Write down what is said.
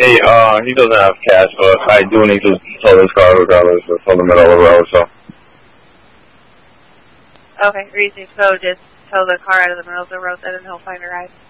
Hey, he doesn't have cash, but I do need to sell this car regardless of the middle of the road, so. Okay, easy. So just tow the car out of the middle of the road then and he'll find a ride.